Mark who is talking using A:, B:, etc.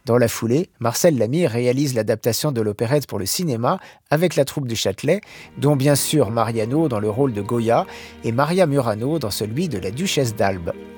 A: Dans la foulée, Marcel Lamy réalise l'adaptation de l'opérette pour le cinéma avec la troupe du Châtelet, dont bien sûr Mariano dans le rôle de Goya et Maria Murano dans celui de la Duchesse d'Albe.